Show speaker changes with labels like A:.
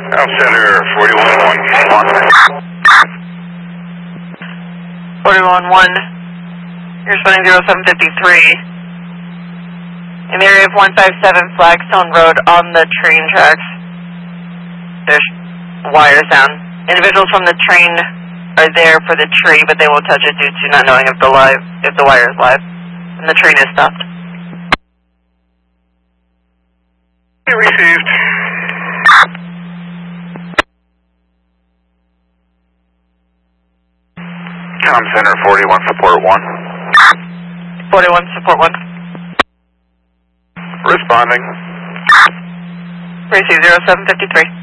A: Center 41-1.
B: 41-1. You're spinning 0753. In the area of 157 Flagstone Road on the train tracks. There's wires down. Individuals from the train are there for the tree, but they won't touch it due to not knowing if the wire is live. And the train is stopped.
A: Received. Com Center 41 Support 1.
B: 41 Support 1.
A: Responding.
B: Receive 0753.